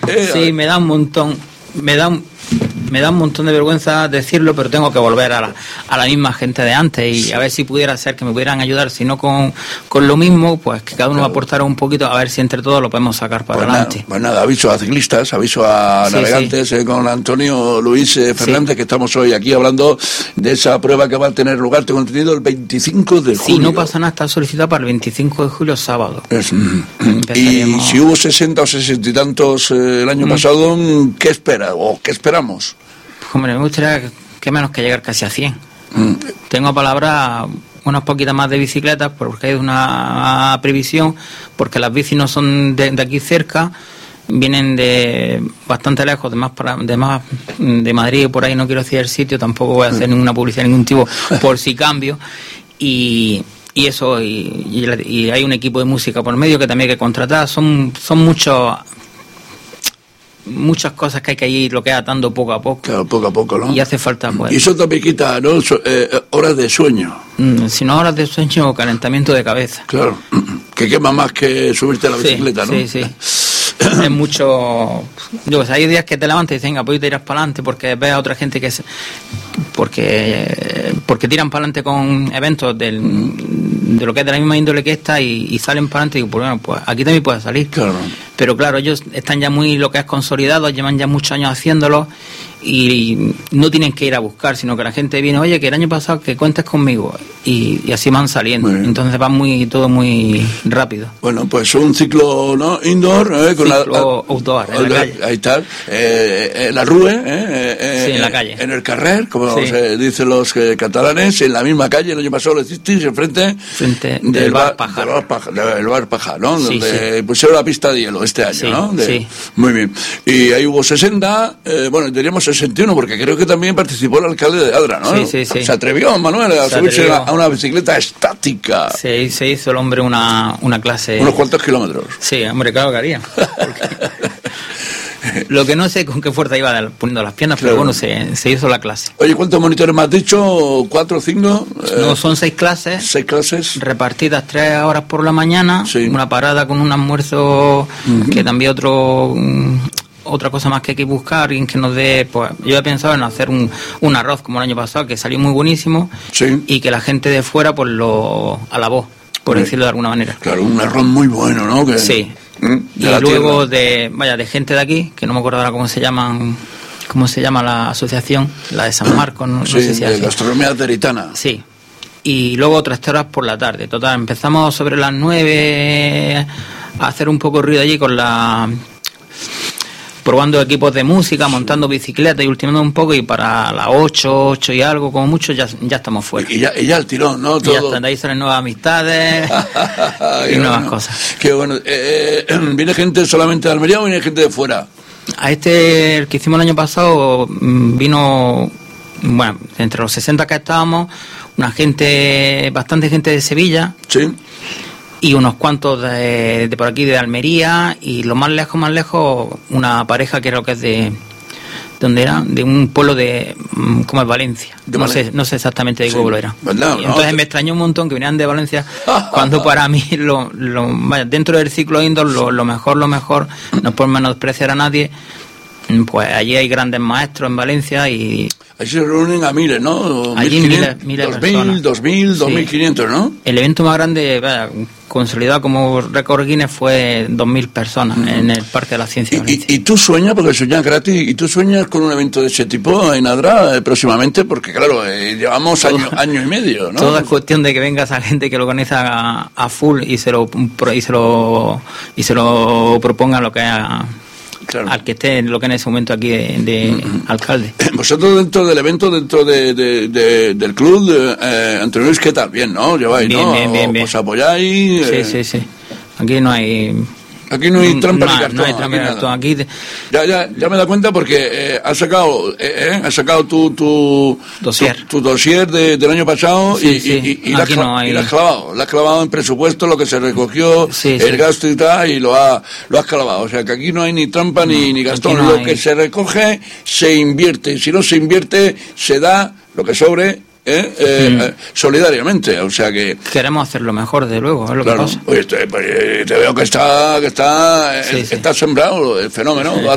Sí, me da un montón de vergüenza decirlo, pero tengo que volver a la misma gente de antes y a ver si pudiera ser que me pudieran ayudar, si no con lo mismo, pues que cada uno aportara un poquito, a ver si entre todos lo podemos sacar para adelante. Pues nada, aviso a ciclistas, aviso a navegantes, con Antonio Luis Fernández, que estamos hoy aquí hablando de esa prueba que va a tener lugar, tengo entendido, el 25 de julio. Sí, no pasa nada, está solicitada para el 25 de julio, sábado. Y si hubo 60 o 60 y tantos el año pasado, ¿qué espera o qué esperamos? Hombre, me gustaría que menos que llegar casi a 100. Tengo palabra unas poquitas más de bicicletas porque hay una previsión, porque las bicis no son de aquí cerca, vienen de bastante lejos, de Madrid, por ahí no quiero decir el sitio, tampoco voy a hacer ninguna publicidad de ningún tipo por si cambio, y eso, y hay un equipo de música por medio que también hay que contratar, son muchas cosas que hay que ir lo que atando poco a poco. Claro, poco a poco, ¿no? Y hace falta, pues. Y eso también quita, ¿no? Horas de sueño. Si no horas de sueño o calentamiento de cabeza. Claro, que quema más que subirte a la bicicleta, ¿no? Sí. Es mucho. Hay días que te levantas y dices, venga, pues te irás para adelante, porque ves a otra gente porque tiran para adelante con eventos de lo que es de la misma índole que esta y salen para adelante y digo, bueno, pues aquí también puede salir. Claro. Pero claro, ellos están ya muy lo que es consolidados, llevan ya muchos años haciéndolo y no tienen que ir a buscar, sino que la gente viene, oye, que el año pasado que cuentes conmigo, y así van saliendo. Entonces va todo muy rápido. Bueno, pues un ciclo, ¿no? Indoor, con ciclo outdoor, en la calle. Ahí está, la rue, sí, en la calle, en el carrer, como se dicen los catalanes, en la misma calle. El año pasado lo hicisteis enfrente del bar Paja. Del bar Paja, ¿no? Donde pusieron la pista de hielo este año, ¿no? Sí. Muy bien. Y ahí hubo 60, bueno, diríamos 61, porque creo que también participó el alcalde de Adra, ¿no? Sí. Se atrevió, Manuel, a subirse a una bicicleta estática. Sí, se hizo el hombre una clase. ¿Unos cuantos kilómetros? Sí, hombre, claro que haría. Lo que no sé con qué fuerza iba poniendo las piernas, claro. Pero bueno, se hizo la clase. Oye, ¿cuántos monitores me has dicho? ¿4 o 5? No, son 6 clases. 6 clases. Repartidas 3 horas por la mañana, una parada con un almuerzo, que también otra cosa más que hay que buscar y en que nos dé, pues yo he pensado en hacer un arroz como el año pasado, que salió muy buenísimo, y que la gente de fuera pues lo alabó, por decirlo de alguna manera. Claro, un arroz muy bueno, ¿no? Sí. Y luego de gente de aquí, que no me acuerdo ahora cómo se llama la asociación, la de San Marcos, no sé si es gastronomía teritana. Sí. Y luego 3 horas por la tarde. Total, empezamos sobre las 9 a hacer un poco ruido allí probando equipos de música, montando bicicletas y ultimando un poco, y para las 8 y algo, como mucho, ya estamos fuera. Y ya el tirón, ¿no? Todo. Y ya están, ahí salen nuevas amistades y nuevas cosas. Qué bueno. ¿Viene gente solamente de Almería o viene gente de fuera? El que hicimos el año pasado, vino, bueno, entre los 60 que estábamos, bastante gente de Sevilla. Sí. Y unos cuantos de por aquí, de Almería, y lo más lejos, una pareja que creo que es de ¿dónde era? De un pueblo como es Valencia. No sé exactamente de qué pueblo era. Entonces me extrañó un montón que vinieran de Valencia, cuando para mí, vaya, dentro del ciclo indoor, lo mejor, no por menospreciar a nadie, pues allí hay grandes maestros en Valencia y... Ahí se reúnen a miles, ¿no? Allí miles personas. 2.000, 2.500, ¿no? El evento más grande, consolidado como récord Guinness, fue 2.000 personas en el Parque de la Ciencia. ¿Y tú sueñas, porque sueñas gratis, y tú sueñas con un evento de ese tipo en Adra próximamente? Porque claro, llevamos año y medio, ¿no? Todo es cuestión de que venga esa gente que lo organiza a full y se lo proponga lo que claro, al que esté lo que en ese momento aquí de alcalde. Vosotros dentro del evento, dentro del club, Antonio Luis, ¿qué tal? Bien, ¿no? Lleváis, bien. ¿Os apoyáis? Sí. Aquí no hay trampa ni cartón. No hay trampa ni cartón. Aquí ya me da cuenta porque has sacado tu dossier del año pasado y la has clavado en presupuesto, lo que se recogió, el gasto y tal, y lo has clavado. O sea que aquí no hay ni trampa ni gastón. Lo que se recoge se invierte, y si no se invierte se da lo que sobre. Solidariamente, o sea que queremos hacer lo mejor, de luego, es lo que pasa. Oye, te veo que está sembrado el fenómeno.